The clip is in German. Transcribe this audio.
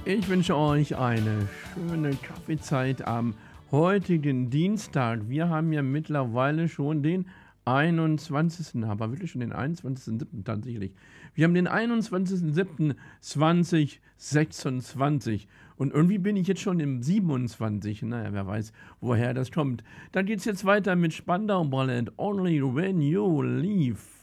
Ich wünsche euch eine schöne Kaffeezeit am heutigen Dienstag. Wir haben ja mittlerweile schon den 21. Aber wirklich schon den 21.07. tatsächlich. Wir haben den 21.07.2026 und irgendwie bin ich jetzt schon im 27. Naja, wer weiß, woher das kommt. Dann geht's jetzt weiter mit Spandau Ballet, Only When You Leave.